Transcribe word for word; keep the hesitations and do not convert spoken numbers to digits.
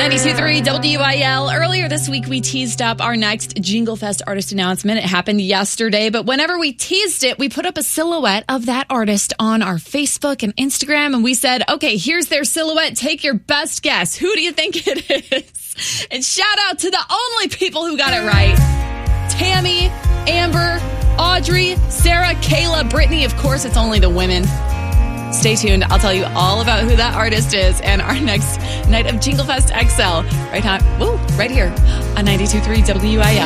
ninety-two point three W I L. Earlier this week, we teased up our next Jingle Fest artist announcement. It happened yesterday, but whenever we teased it, we put up a silhouette of that artist on our Facebook and Instagram, and we said, okay, here's their silhouette. Take your best guess. Who do you think it is? And shout out to the only people who got it right. Tammy, Amber, Audrey, Sarah, Kayla, Brittany. Of course, it's only the women. Stay tuned. I'll tell you all about who that artist is and our next night of Jingle Fest X L right, on, woo, right here on ninety-two point three W I L.